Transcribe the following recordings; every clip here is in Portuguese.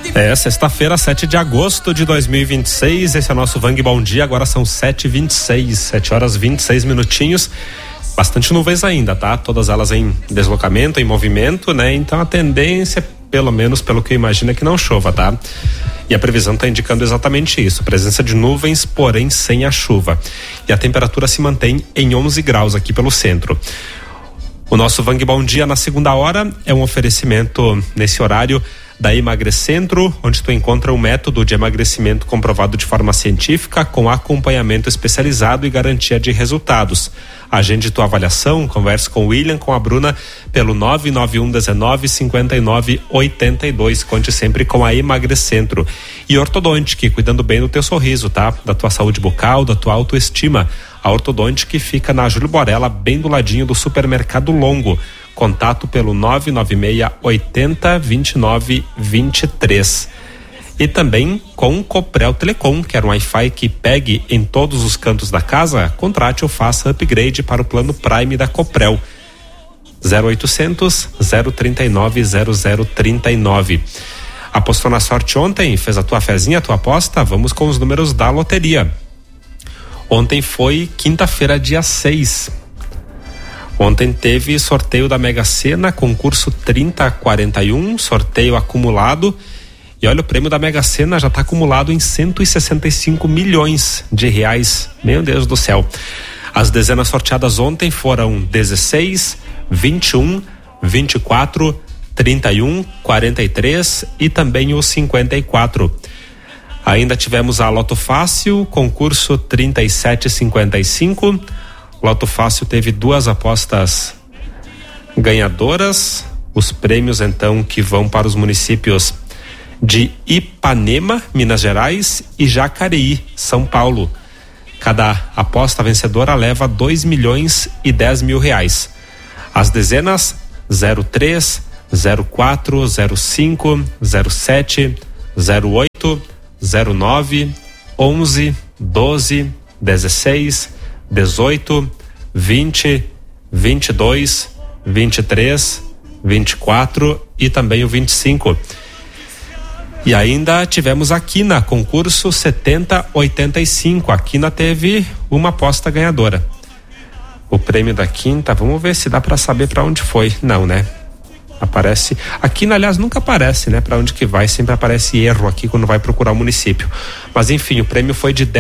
Sexta-feira, 7 de agosto de 2026, esse é o nosso Vang Bom Dia, agora são 7h26, 7 horas 26 minutinhos, bastante nuvens ainda, tá? Todas elas em deslocamento, em movimento, né? Então a tendência, pelo menos pelo que eu imagino, é que não chova, tá? E a previsão está indicando exatamente isso, presença de nuvens, porém sem a chuva. E a temperatura se mantém em 11 graus aqui pelo centro. O nosso Vang Bom Dia na segunda hora é um oferecimento nesse horário da Emagrecentro, onde tu encontra um método de emagrecimento comprovado de forma científica com acompanhamento especializado e garantia de resultados. Agende tua avaliação, converse com o William, com a Bruna pelo 991195982. Conte sempre com a Emagrecentro. E Ortodontic, cuidando bem do teu sorriso, tá? Da tua saúde bucal, da tua autoestima. A Ortodontic fica na Júlio Borella, bem do ladinho do Supermercado Longo. Contato pelo 996 80 29 23. E também com o Coprel Telecom, que era um Wi-Fi que pegue em todos os cantos da casa. Contrate ou faça upgrade para o plano Prime da Coprel. 0800 039 0039. Apostou na sorte ontem? Fez a tua fezinha, a tua aposta? Vamos com os números da loteria. Ontem foi quinta-feira, dia 6. Ontem teve sorteio da Mega Sena, concurso 3041, sorteio acumulado. E olha, o prêmio da Mega Sena já está acumulado em 165 milhões de reais. Meu Deus do céu. As dezenas sorteadas ontem foram 16, 21, 24, 31, 43 e também o 54. Ainda tivemos a Loto Fácil, concurso 3755. Loto Fácil teve duas apostas ganhadoras. Os prêmios, então, que vão para os municípios de Ipanema, Minas Gerais, e Jacareí, São Paulo. Cada aposta vencedora leva 2.010 mil reais. As dezenas 03, 04, 05, 07, 08, 09, 11, 12, 16, 18, 20, 22, 23, 24 e também o 25. E ainda tivemos a Quina, concurso 7085. A Quina teve uma aposta ganhadora. O prêmio da quinta, vamos ver se dá para saber para onde foi. Não, né? Aparece. Aqui, aliás, nunca aparece, né? Para onde que vai, sempre aparece erro aqui quando vai procurar o município. Mas enfim, o prêmio foi de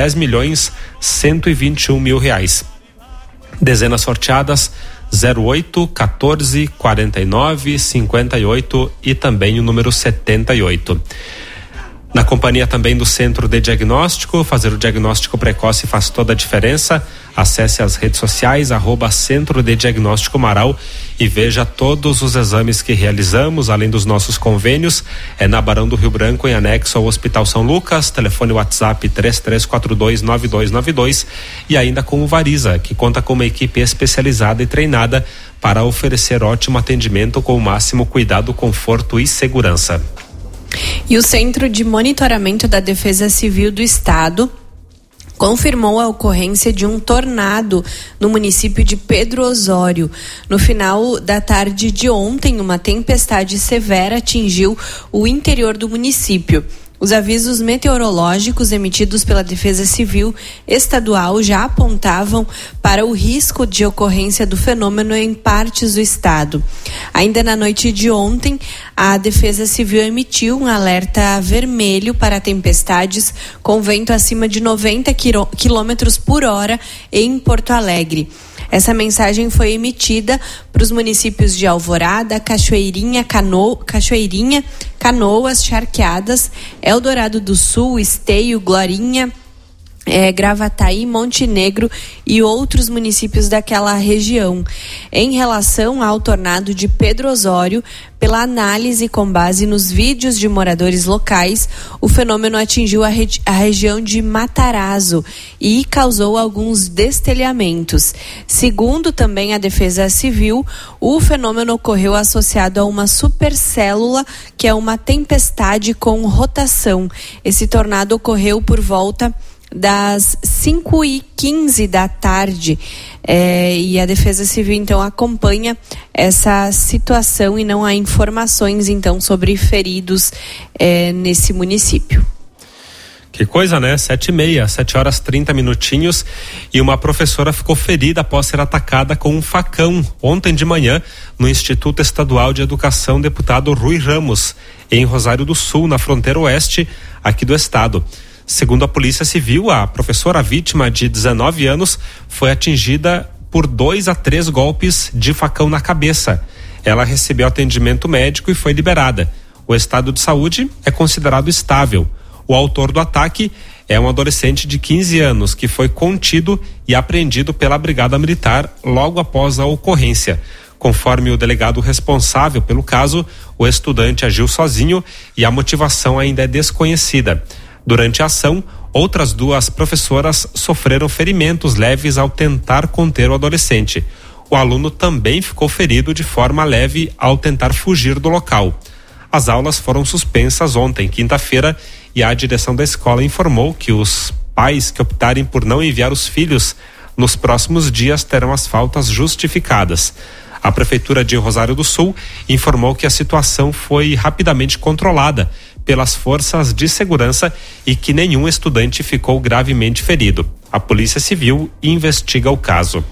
10.121 mil reais. Dezenas sorteadas 08, 14, 49, 58 e também o número 78. Na companhia também do Centro de Diagnóstico, fazer o diagnóstico precoce faz toda a diferença. Acesse as redes sociais, @Centro de Diagnóstico Marau, e veja todos os exames que realizamos, além dos nossos convênios. É na Barão do Rio Branco, em anexo ao Hospital São Lucas, telefone WhatsApp 33429292, e ainda com o Variza, que conta com uma equipe especializada e treinada para oferecer ótimo atendimento com o máximo cuidado, conforto e segurança. E o Centro de Monitoramento da Defesa Civil do Estado confirmou a ocorrência de um tornado no município de Pedro Osório. No final da tarde de ontem, uma tempestade severa atingiu o interior do município. Os avisos meteorológicos emitidos pela Defesa Civil Estadual já apontavam para o risco de ocorrência do fenômeno em partes do estado. Ainda na noite de ontem, a Defesa Civil emitiu um alerta vermelho para tempestades com vento acima de 90 quilômetros por hora em Porto Alegre. Essa mensagem foi emitida para os municípios de Alvorada, Cachoeirinha, Canoas, Charqueadas, Eldorado do Sul, Esteio, Glorinha, Gravataí, Montenegro e outros municípios daquela região. Em relação ao tornado de Pedro Osório, pela análise com base nos vídeos de moradores locais, o fenômeno atingiu a região de Matarazzo e causou alguns destelhamentos. Segundo também a Defesa Civil, o fenômeno ocorreu associado a uma supercélula, que é uma tempestade com rotação. Esse tornado ocorreu por volta das 5h15 da tarde. E a Defesa Civil, então, acompanha essa situação e não há informações, então, sobre feridos nesse município. Que coisa, né? 7h30, 7h30, e uma professora ficou ferida após ser atacada com um facão ontem de manhã no Instituto Estadual de Educação Deputado Rui Ramos, em Rosário do Sul, na fronteira oeste aqui do estado. Segundo a Polícia Civil, a professora vítima de 19 anos foi atingida por 2 a 3 golpes de facão na cabeça. Ela recebeu atendimento médico e foi liberada. O estado de saúde é considerado estável. O autor do ataque é um adolescente de 15 anos que foi contido e apreendido pela Brigada Militar logo após a ocorrência. Conforme o delegado responsável pelo caso, o estudante agiu sozinho e a motivação ainda é desconhecida. Durante a ação, outras 2 professoras sofreram ferimentos leves ao tentar conter o adolescente. O aluno também ficou ferido de forma leve ao tentar fugir do local. As aulas foram suspensas ontem, quinta-feira, e a direção da escola informou que os pais que optarem por não enviar os filhos nos próximos dias terão as faltas justificadas. A Prefeitura de Rosário do Sul informou que a situação foi rapidamente controlada pelas forças de segurança e que nenhum estudante ficou gravemente ferido. A Polícia Civil investiga o caso.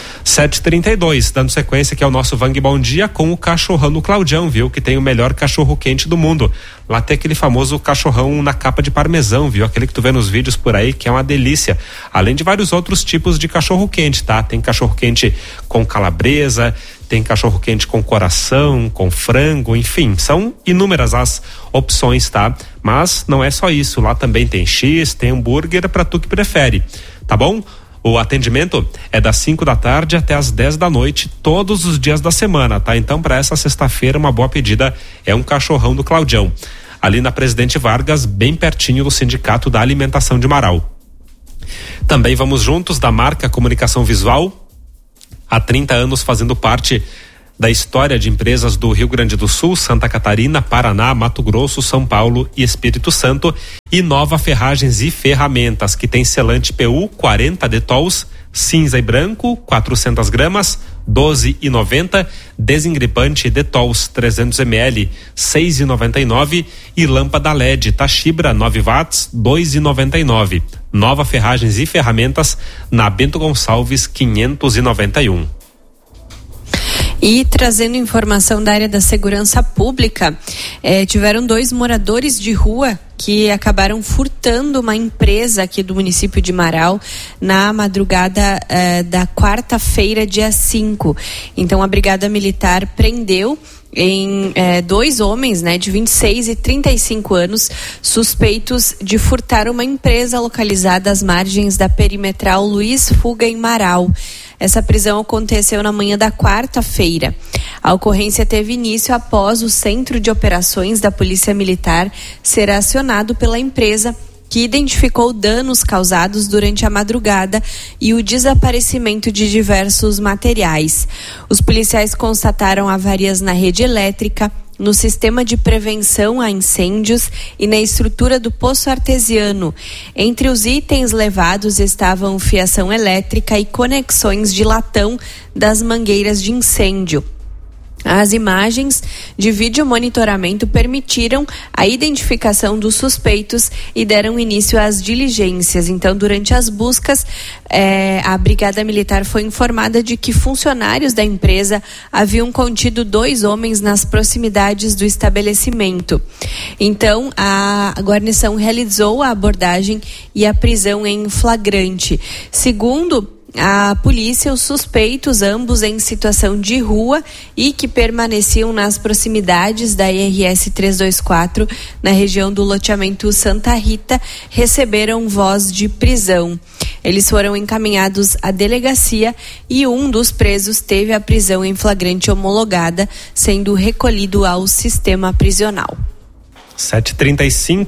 7h32, dando sequência aqui ao nosso Vang Bom Dia com o cachorrão do Claudião, viu? Que tem o melhor cachorro quente do mundo. Lá tem aquele famoso cachorrão na capa de parmesão, viu? Aquele que tu vê nos vídeos por aí, que é uma delícia. Além de vários outros tipos de cachorro quente, tá? Tem cachorro quente com calabresa, tem cachorro quente com coração, com frango, enfim, são inúmeras as opções, tá? Mas não é só isso, lá também tem X, tem hambúrguer pra tu que prefere, tá bom? O atendimento é das 5 da tarde até as 10 da noite, todos os dias da semana, tá? Então, para essa sexta-feira, uma boa pedida é um cachorrão do Claudião, ali na Presidente Vargas, bem pertinho do Sindicato da Alimentação de Marau. Também vamos juntos da marca Comunicação Visual, há 30 anos fazendo parte da história de empresas do Rio Grande do Sul, Santa Catarina, Paraná, Mato Grosso, São Paulo e Espírito Santo, e Nova Ferragens e Ferramentas, que tem selante PU 40 detols, cinza e branco, 400 gramas, 12,90, desengripante detols 300 ml, 6,99 e lâmpada LED Tachibra 9 watts, 2,99. Nova Ferragens e Ferramentas na Bento Gonçalves 591. E trazendo informação da área da segurança pública, tiveram 2 moradores de rua que acabaram furtando uma empresa aqui do município de Marau na madrugada da quarta-feira, dia 5. Então a Brigada Militar prendeu em 2 homens, de 26 e 35 anos, suspeitos de furtar uma empresa localizada às margens da perimetral Luiz Fuga, em Marau. Essa prisão aconteceu na manhã da quarta-feira. A ocorrência teve início após o Centro de Operações da Polícia Militar ser acionado pela empresa, que identificou danos causados durante a madrugada e o desaparecimento de diversos materiais. Os policiais constataram avarias na rede elétrica, no sistema de prevenção a incêndios e na estrutura do poço artesiano. Entre os itens levados estavam fiação elétrica e conexões de latão das mangueiras de incêndio. As imagens de vídeo monitoramento permitiram a identificação dos suspeitos e deram início às diligências. Então, durante as buscas, a Brigada Militar foi informada de que funcionários da empresa haviam contido 2 homens nas proximidades do estabelecimento. Então, a guarnição realizou a abordagem e a prisão em flagrante. Segundo a polícia, os suspeitos, ambos em situação de rua e que permaneciam nas proximidades da IRS 324, na região do loteamento Santa Rita, receberam voz de prisão. Eles foram encaminhados à delegacia e um dos presos teve a prisão em flagrante homologada, sendo recolhido ao sistema prisional. 7h35,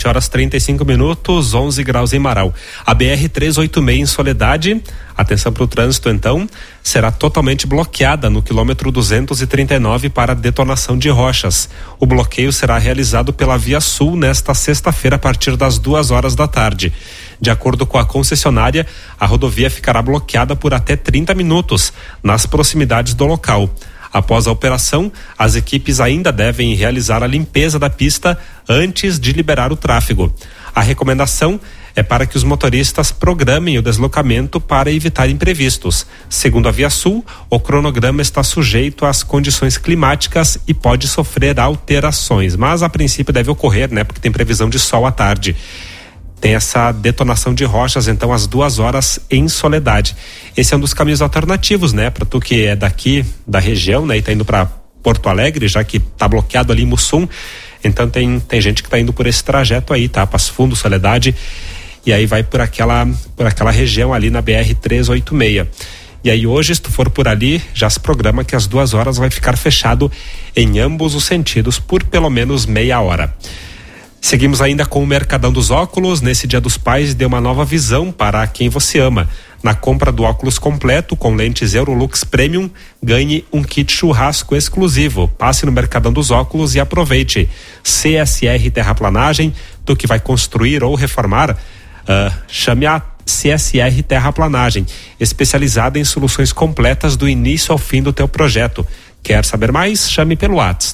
7h35, 11 graus em Marau. A BR-386 em Soledade, atenção para o trânsito então, será totalmente bloqueada no quilômetro 239 para detonação de rochas. O bloqueio será realizado pela Via Sul nesta sexta-feira a partir das 2 horas da tarde. De acordo com a concessionária, a rodovia ficará bloqueada por até 30 minutos nas proximidades do local. Após a operação, as equipes ainda devem realizar a limpeza da pista antes de liberar o tráfego. A recomendação é para que os motoristas programem o deslocamento para evitar imprevistos. Segundo a ViaSul, o cronograma está sujeito às condições climáticas e pode sofrer alterações, mas a princípio deve ocorrer, né? Porque tem previsão de sol à tarde. Tem essa detonação de rochas, então, às 2 horas em Soledade. Esse é um dos caminhos alternativos, né? Para tu que é daqui da região, né? E tá indo para Porto Alegre, já que tá bloqueado ali em Mussum. Então tem gente que tá indo por esse trajeto aí, tá? Passo Fundo, Soledade. E aí vai por aquela região ali na BR-386. E aí hoje, se tu for por ali, já se programa que às 2 horas vai ficar fechado em ambos os sentidos por pelo menos meia hora. Seguimos ainda com o Mercadão dos Óculos. Nesse Dia dos Pais, dê uma nova visão para quem você ama. Na compra do óculos completo com lentes Eurolux Premium, ganhe um kit churrasco exclusivo. Passe no Mercadão dos Óculos e aproveite. CSR Terraplanagem, tu que vai construir ou reformar, chame a CSR Terraplanagem, especializada em soluções completas do início ao fim do teu projeto. Quer saber mais? Chame pelo WhatsApp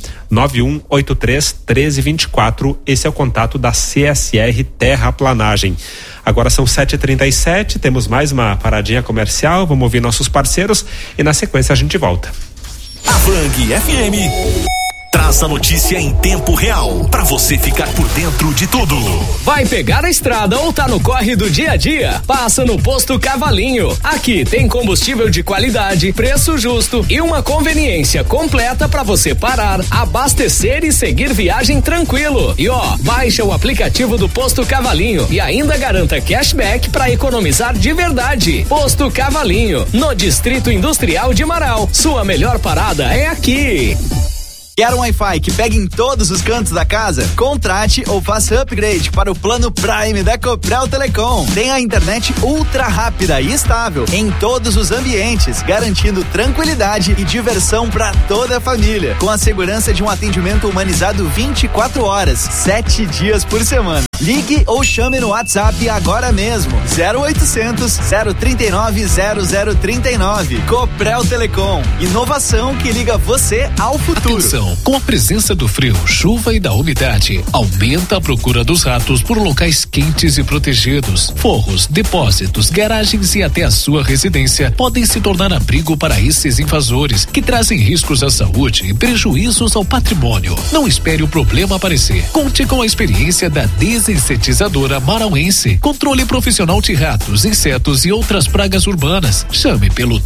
991831324. Esse é o contato da CSR Terraplanagem. Agora são 7h37, temos mais uma paradinha comercial, vamos ouvir nossos parceiros e na sequência a gente volta. A Bang FM traz a notícia em tempo real, pra você ficar por dentro de tudo. Vai pegar a estrada ou tá no corre do dia a dia? Passa no Posto Cavalinho. Aqui tem combustível de qualidade, preço justo e uma conveniência completa pra você parar, abastecer e seguir viagem tranquilo. E baixa o aplicativo do Posto Cavalinho e ainda garanta cashback pra economizar de verdade. Posto Cavalinho, no Distrito Industrial de Marau. Sua melhor parada é aqui. Quer um Wi-Fi que pegue em todos os cantos da casa? Contrate ou faça upgrade para o plano Prime da Copel Telecom. Tem a internet ultra rápida e estável em todos os ambientes, garantindo tranquilidade e diversão para toda a família, com a segurança de um atendimento humanizado 24 horas, 7 dias por semana. Ligue ou chame no WhatsApp agora mesmo. 0800 039 0039. Copel Telecom. Inovação que liga você ao futuro. Atenção, com a presença do frio, chuva e da umidade, aumenta a procura dos ratos por locais quentes e protegidos. Forros, depósitos, garagens e até a sua residência podem se tornar abrigo para esses invasores que trazem riscos à saúde e prejuízos ao patrimônio. Não espere o problema aparecer. Conte com a experiência da Desinsetizadora Marauense. Controle profissional de ratos, insetos e outras pragas urbanas. Chame pelo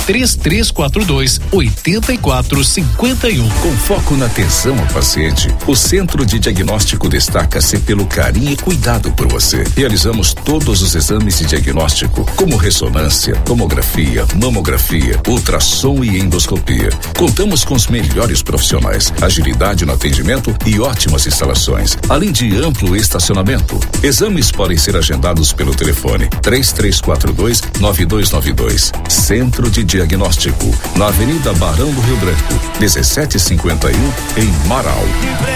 3342-8451. Com foco na atenção ao paciente, o Centro de Diagnóstico destaca-se pelo carinho e cuidado por você. Realizamos todos os exames de diagnóstico, como ressonância, tomografia, mamografia, ultrassom e endoscopia. Contamos com os melhores profissionais, agilidade no atendimento e ótimas instalações, além de amplo estacionamento. Exames podem ser agendados pelo telefone 3342-9292. Centro de Diagnóstico, na Avenida Barão do Rio Branco, 1751, em Marau.